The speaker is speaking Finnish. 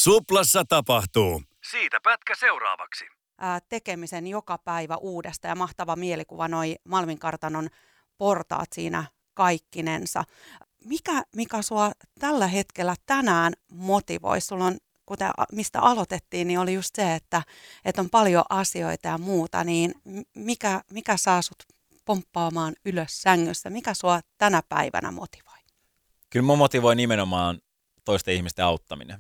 Suplassa tapahtuu. Siitä pätkä seuraavaksi. Tekemisen joka päivä uudesta ja mahtava mielikuva noi Malmin kartanon portaat siinä kaikkinensa. Mikä sua tällä hetkellä tänään motivoi? Sulla on, kuten mistä aloitettiin, niin oli just se, että on paljon asioita ja muuta, niin mikä saa sut pomppaamaan ylös sängyssä? Mikä sua tänä päivänä motivoi? Kyllä mua motivoi nimenomaan toisten ihmisten auttaminen.